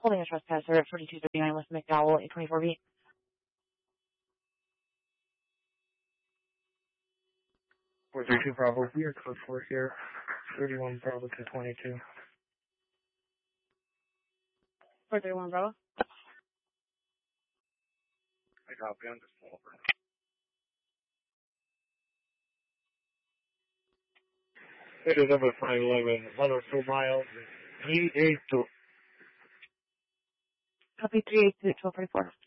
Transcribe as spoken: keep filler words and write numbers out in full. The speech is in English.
Holding a trespasser at forty-two thirty-nine West McDowell, eight twenty-four B. four three two Bravo, we are code four here. thirty-one Bravo to twenty-two. four thirty-one Bravo. I copy, I'm just over. It is number five eleven, one oh two miles, three eight two. Copy three eight two, twelve forty-four.